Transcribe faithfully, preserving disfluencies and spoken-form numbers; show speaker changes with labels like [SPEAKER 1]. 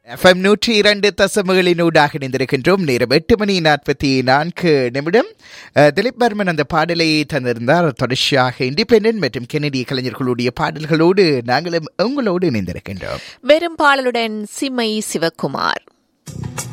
[SPEAKER 1] FM நூற்றி இரண்டு தசமகளினூடாக இணைந்திருக்கின்றோம். நேரம் எட்டு மணி நாற்பத்தி நான்கு நிமிடம். திலீப் பர்மன் அந்த பாடலை தந்திருந்தார். தொடர்ச்சியாக இண்டிபெண்டன்ட் மற்றும் கெனடிய கலைஞர்களுடைய பாடல்களோடு நாங்களும் உங்களோடு இணைந்திருக்கின்றோம்.
[SPEAKER 2] வெறும் பாடலுடன் சிம்மை சிவகுமார்.